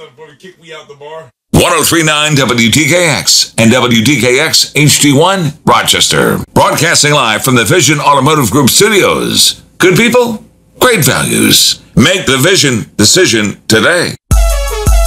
to kick me out the bar. 1039 WTKX and WTKX HD1 Rochester. Broadcasting live from the Vision Automotive Group studios. Good people, great values. Make the Vision decision today.